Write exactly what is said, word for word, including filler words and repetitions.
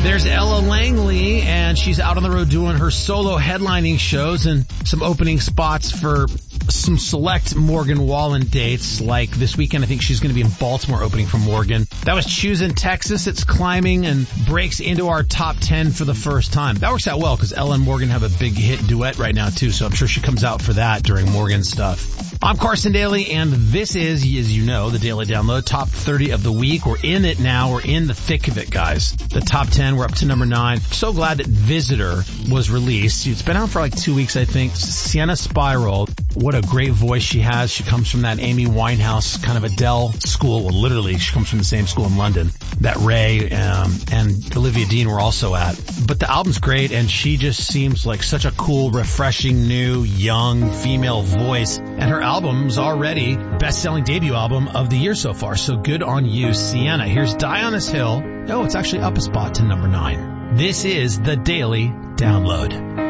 There's Ella Langley, and she's out on the road doing her solo headlining shows and some opening spots for some select Morgan Wallen dates. Like this weekend, I think she's going to be in Baltimore opening for Morgan. That was Choosing Texas. It's climbing and breaks into our top ten for the first time. That works out well because Ella and Morgan have a big hit duet right now too, so I'm sure she comes out for that during Morgan's stuff. I'm Carson Daly, and this is, as you know, the Daily Download, top thirty of the week. We're in it now. We're in the thick of it, guys. The top ten, we're up to number nine. So glad that Visitor was released. It's been out for like two weeks, I think. Sienna Spiral. What a great voice she has. She comes from that Amy Winehouse kind of Adele school. Well, literally, she comes from the same school in London that Ray um, and Olivia Dean were also at. But the album's great, and she just seems like such a cool, refreshing, new, young female voice. And her album's already best-selling debut album of the year so far. So good on you, Sienna. Here's Die on This Hill. Oh, it's actually up a spot to number nine. This is the Daily Download.